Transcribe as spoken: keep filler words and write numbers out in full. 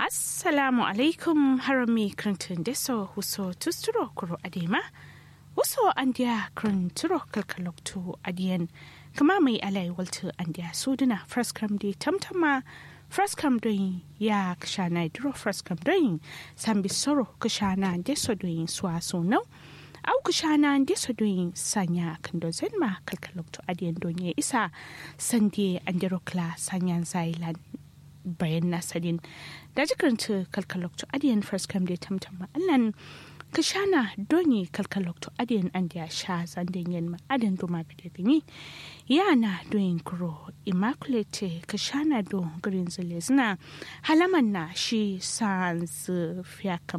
Assalamu alaikum harami krantun deso huso tusturo kuro adema. Huso andia kranturo kalkaloktu adiyan. Kama mai alai waltu andia suduna fraskam di tamtama. Fraskam doin ya kashana duro fraskam doin. Sambi soro kashana deso doin suaso no. Au kashana deso doin sanya kando zenma kalkaloktu adiyan donye isa. Sandie andirokla sanyan zailan. Bayan nasadin da jikaranta kalkalokto adiyan first come da tamtama allan kashana doni kalkalokto adiyan an da sha zandin yan ma'adan doma bidadini yana doyin kuro immaculate kashana do green zilezna halaman na shi sans fiya